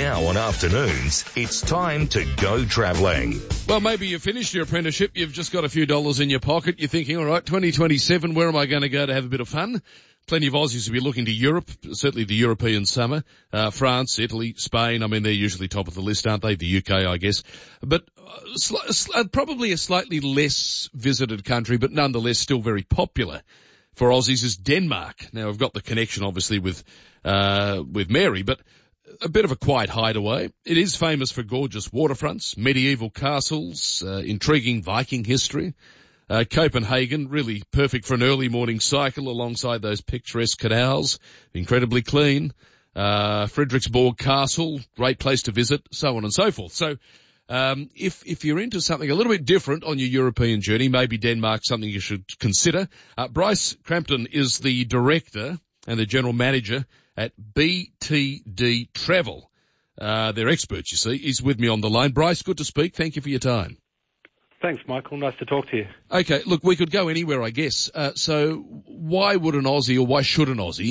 Now on afternoons, it's time to go travelling. Well, maybe you finished your apprenticeship, you've just got a few dollars in your pocket, you're thinking, all right, 2027, where am I going to go to have a bit of fun? Plenty of Aussies will be looking to Europe, certainly the European summer, France, Italy, Spain. I mean, they're usually top of the list, aren't they? The UK, I guess. But probably a slightly less visited country, but nonetheless still very popular for Aussies is Denmark. Now, I've got the connection, obviously, with Mary, but a bit of a quiet hideaway. It is famous for gorgeous waterfronts, medieval castles, intriguing Viking history. Copenhagen, really perfect for an early morning cycle alongside those picturesque canals, incredibly clean. Frederiksborg Castle, great place to visit, so on and so forth. So, if you're into something a little bit different on your European journey, maybe Denmark's something you should consider. Bryce Crampton is the director and the general manager at BTD Travel. They're experts, you see. He's with me on the line. Bryce, good to speak. Thank you for your time. Thanks, Michael. Nice to talk to you. Okay, look, we could go anywhere, I guess. So why would an Aussie, or why should an Aussie